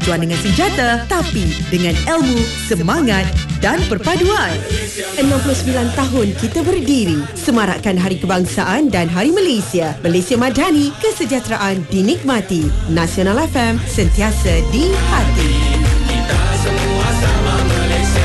Juang dengan senjata, tapi dengan ilmu, semangat dan perpaduan. 69 tahun kita berdiri, semarakkan Hari Kebangsaan dan Hari Malaysia. Malaysia Madani, kesejahteraan dinikmati. Nasional FM, sentiasa di hati. Kita semua sama Malaysia.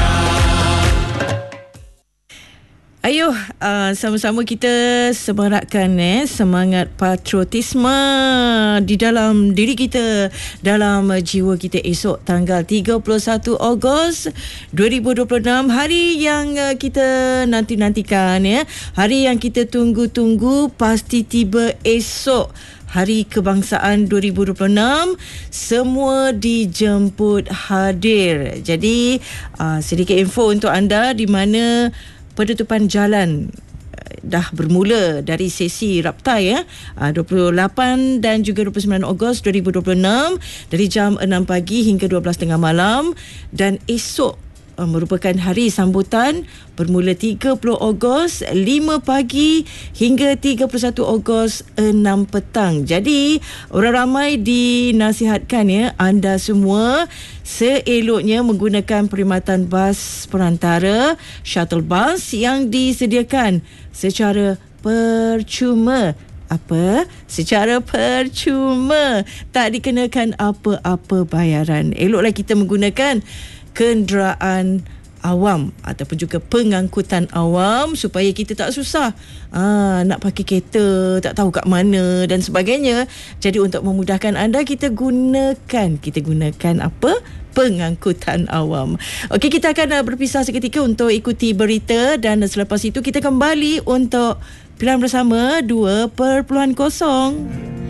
Ayo, sama-sama kita semarakkan semangat patriotisme di dalam diri kita, dalam jiwa kita esok tanggal 31 Ogos 2026, hari yang kita nanti-nantikan, hari yang kita tunggu-tunggu pasti tiba esok. Hari Kebangsaan 2026, semua dijemput hadir. Jadi sedikit info untuk anda di mana penutupan jalan dah bermula dari sesi Raptai 28 dan juga 29 Ogos 2026 dari jam 6 pagi hingga 12.30 malam, dan esok merupakan hari sambutan bermula 30 Ogos 5 pagi hingga 31 Ogos 6 petang. Jadi orang ramai dinasihatkan anda semua seeloknya menggunakan perkhidmatan bas perantara shuttle bus yang disediakan secara percuma. Secara percuma, tak dikenakan apa-apa bayaran. Eloklah kita menggunakan kenderaan awam ataupun juga pengangkutan awam supaya kita tak susah nak pakai kereta, tak tahu kat mana dan sebagainya. Jadi untuk memudahkan anda, kita gunakan pengangkutan awam. Okey, kita akan berpisah seketika untuk ikuti berita, dan selepas itu kita kembali untuk pilihan bersama 2.0.